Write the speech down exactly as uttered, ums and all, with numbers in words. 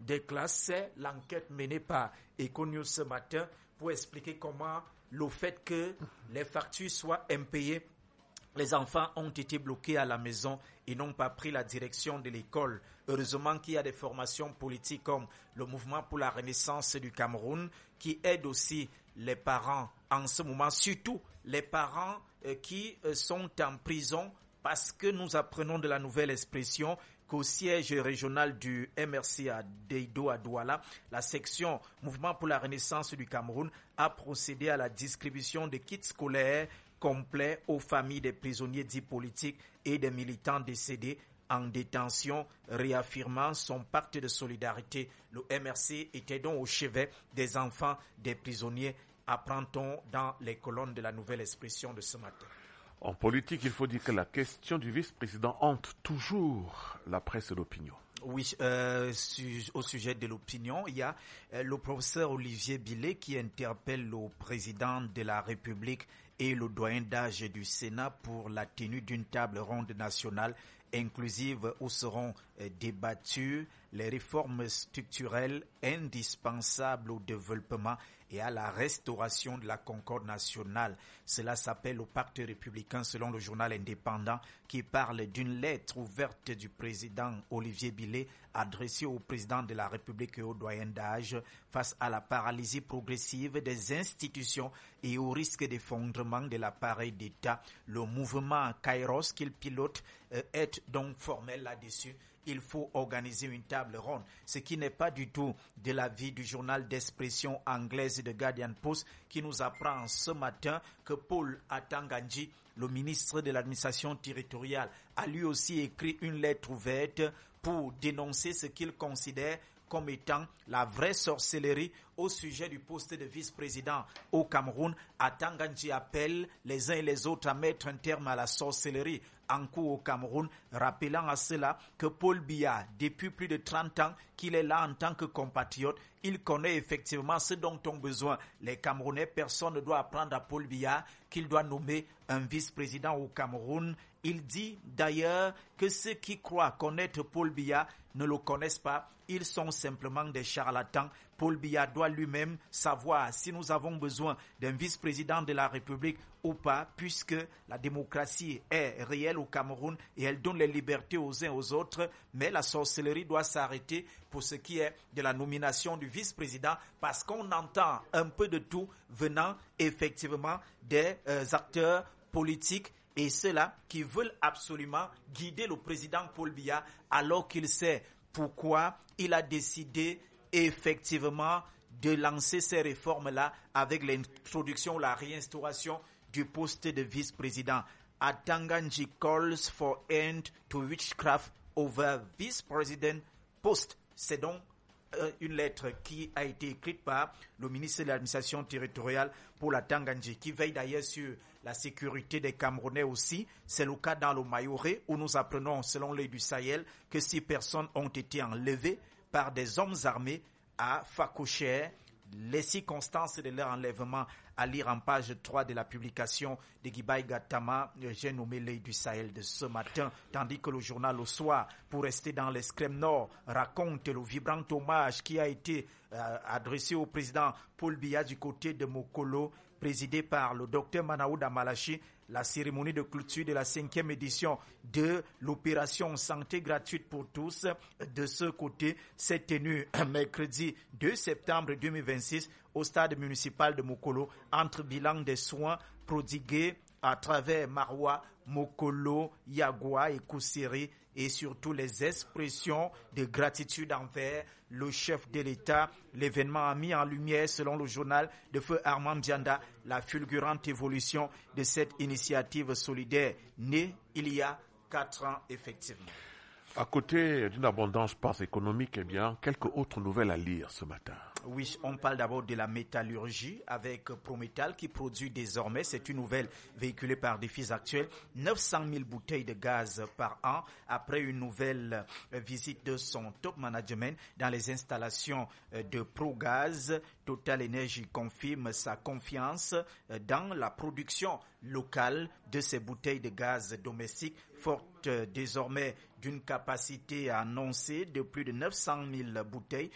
des classes. C'est l'enquête menée par Econews ce matin pour expliquer comment le fait que les factures soient impayées, les enfants ont été bloqués à la maison et n'ont pas pris la direction de l'école. Heureusement qu'il y a des formations politiques comme le Mouvement pour la Renaissance du Cameroun qui aide aussi les parents en ce moment, surtout les parents euh, qui euh, sont en prison, parce que nous apprenons de la nouvelle expression qu'au siège régional du M R C à Deido à Douala, la section Mouvement pour la Renaissance du Cameroun a procédé à la distribution de kits scolaires complets aux familles des prisonniers dits politiques et des militants décédés en détention, réaffirmant son pacte de solidarité. Le M R C était donc au chevet des enfants des prisonniers, apprend-on dans les colonnes de la nouvelle expression de ce matin. En politique, il faut dire que la question du vice-président hante toujours la presse et l'opinion. Oui, euh, su, au sujet de l'opinion, il y a euh, le professeur Olivier Billet qui interpelle le président de la République et le doyen d'âge du Sénat pour la tenue d'une table ronde nationale inclusive où seront euh, débattues les réformes structurelles indispensables au développement et à la restauration de la concorde nationale. Cela s'appelle le pacte républicain selon le journal indépendant qui parle d'une lettre ouverte du président Olivier Billet adressée au président de la République et au doyen d'âge face à la paralysie progressive des institutions et au risque d'effondrement de l'appareil d'État. Le mouvement Kairos qu'il pilote euh, est donc formel là-dessus. Il faut organiser une table ronde, ce qui n'est pas du tout de l'avis du journal d'expression anglaise de Guardian Post qui nous apprend ce matin que Paul Atanganji, le ministre de l'administration territoriale, a lui aussi écrit une lettre ouverte pour dénoncer ce qu'il considère comme étant la vraie sorcellerie au sujet du poste de vice-président au Cameroun. Atanganji appelle les uns et les autres à mettre un terme à la sorcellerie en cours au Cameroun, rappelant à cela que Paul Biya, depuis plus de trente ans qu'il est là en tant que compatriote, il connaît effectivement ce dont ont besoin les Camerounais. Personne ne doit apprendre à Paul Biya qu'il doit nommer un vice-président au Cameroun. Il dit d'ailleurs que ceux qui croient connaître Paul Biya ne le connaissent pas, ils sont simplement des charlatans. Paul Biya doit lui-même savoir si nous avons besoin d'un vice-président de la République ou pas, puisque la démocratie est réelle au Cameroun et elle donne les libertés aux uns aux autres, mais la sorcellerie doit s'arrêter pour ce qui est de la nomination du vice-président, parce qu'on entend un peu de tout venant effectivement des euh, acteurs politiques et ceux-là qui veulent absolument guider le président Paul Biya alors qu'il sait pourquoi il a décidé effectivement de lancer ces réformes-là avec l'introduction, la réinstauration du poste de vice-président. Atanganji calls for end to witchcraft over vice-president post. C'est donc euh, une lettre qui a été écrite par le ministre de l'administration territoriale pour la Tanganji, qui veille d'ailleurs sur la sécurité des Camerounais aussi. C'est le cas dans le Mayoré où nous apprenons, selon l'œil du Sahel, que six personnes ont été enlevées par des hommes armés à Fakoucher. Les circonstances de leur enlèvement à lire en page trois de la publication de Guibaï Gattama, j'ai nommé l'œil du Sahel de ce matin, tandis que le journal au soir, pour rester dans l'extrême nord, raconte le vibrant hommage qui a été euh, adressé au président Paul Biya du côté de Mokolo, présidé par le docteur Manaouda Malachi. La cérémonie de clôture de la cinquième édition de l'opération santé gratuite pour tous de ce côté s'est tenue mercredi deux septembre deux mille vingt-six au stade municipal de Mokolo, entre bilan des soins prodigués à travers Maroua, Mokolo, Yagua et Koussiri, et surtout les expressions de gratitude envers le chef de l'État. L'événement a mis en lumière, selon le journal de Feu Armand Dianda, la fulgurante évolution de cette initiative solidaire née il y a quatre ans effectivement. À côté d'une abondance passe économique, eh bien, quelques autres nouvelles à lire ce matin. Oui, on parle d'abord de la métallurgie avec Prométal qui produit désormais, c'est une nouvelle véhiculée par Défis Actuels, neuf cent mille bouteilles de gaz par an après une nouvelle visite de son top management dans les installations de Progaz. Total Energy confirme sa confiance dans la production locale de ces bouteilles de gaz domestiques, forte désormais d'une capacité annoncée de plus de neuf cent mille bouteilles